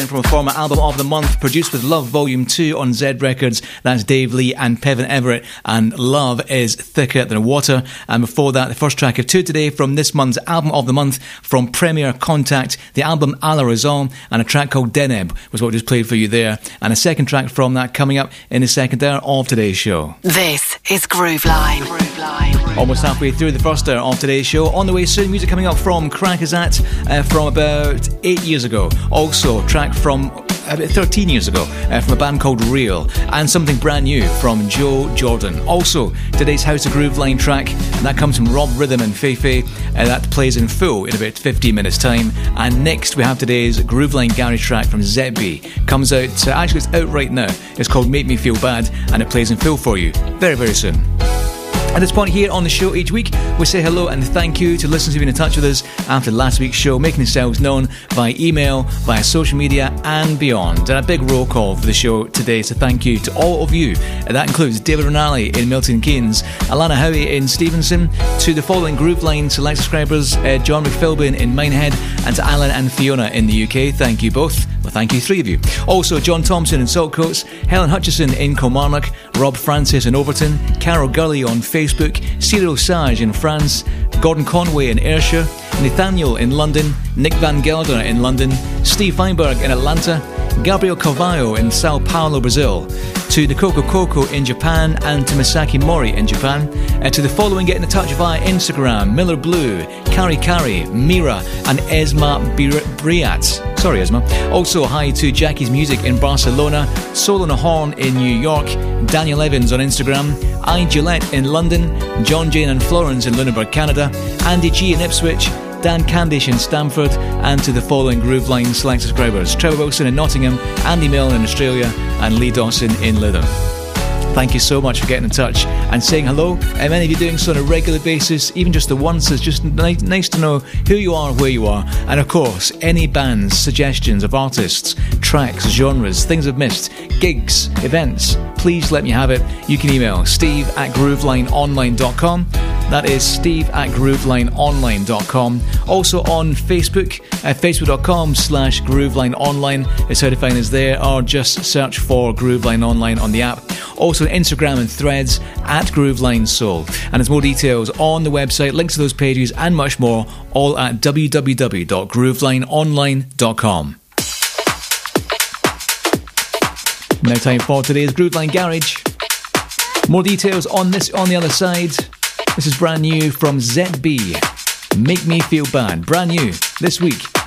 From a former album of the month, produced with Love Volume 2 on Z Records. That's Dave Lee and Pevin Everett, and Love is Thicker Than Water. And before that, the first track of two today from this month's album of the month from Premier Contact, the album A La Raison, and a track called Deneb was what we just played for you there. And a second track from that coming up in the second hour of today's show. This is Grooveline. Almost halfway through the first hour of today's show. On the way soon, music coming up from Krakazat from about 8 years ago. Also, track from about 13 years ago from a band called Real, and something brand new from Joe Jordan. Also, today's House of Grooveline track, and that comes from Rob Rhythm and Feifei, that plays in full in about 15 minutes time. And next we have today's Grooveline Garage track from ZB. Comes out, actually it's out right now. It's called Make Me Feel Bad, and it plays in full for you very, very soon. At this point here on the show each week, we say hello and thank you to listeners who've been in touch with us after last week's show, making themselves known via email, via social media and beyond. And a big roll call for the show today, so thank you to all of you. That includes David Rinaldi in Milton Keynes, Alana Howie in Stevenson, to the following Grooveline Select subscribers, John McPhilbin in Minehead, and to Alan and Fiona in the UK. Thank you both. Well, thank you, three of you. Also, John Thompson in Saltcoats, Helen Hutchison in Kilmarnock, Rob Francis in Overton, Carol Gully on Facebook, Cyril Sage in France, Gordon Conway in Ayrshire, Nathaniel in London, Nick Van Gelder in London, Steve Feinberg in Atlanta, Gabriel Carvalho in Sao Paulo, Brazil, to the Coco Coco in Japan, and to Misaki Mori in Japan, to the following getting in touch via Instagram: Miller Blue, Kari Kari, Mira, and Esma Briat. Sorry, Esma. Also, hi to Jackie's Music in Barcelona, Soul on a Horn in New York, Daniel Evans on Instagram, I Gillette in London, John Jane and Florence in Lunenburg, Canada, Andy G in Ipswich, Dan Candish in Stamford, and to the following Grooveline Select subscribers: Trevor Wilson in Nottingham, Andy Milne in Australia, and Lee Dawson in Lytham. Thank you so much for getting in touch and saying hello. And many of you doing so on a regular basis, even just the once. It's just nice to know who you are, where you are. And of course, any bands, suggestions of artists, tracks, genres, things I've missed, gigs, events, please let me have it. You can email steve@groovelineonline.com. That is steve@groovelineonline.com. Also on Facebook, facebook.com/groovelineonline is how to find us there, or just search for Grooveline Online on the app. Also on Instagram and Threads @Grooveline Soul. And there's more details on the website, links to those pages and much more, all at www.groovelineonline.com. Now time for today's Grooveline Garage. More details on this on the other side. This is brand new from ZB. Make Me Feel Bad. Brand new this week